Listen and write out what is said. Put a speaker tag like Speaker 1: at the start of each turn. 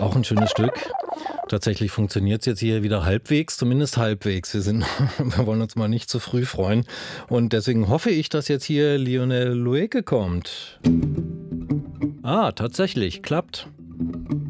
Speaker 1: Auch ein schönes Stück. Tatsächlich funktioniert es jetzt hier wieder halbwegs, zumindest halbwegs. Wir wollen uns mal nicht zu früh freuen. Und deswegen hoffe ich, dass jetzt hier Lionel Loueke kommt. Ah, tatsächlich, klappt.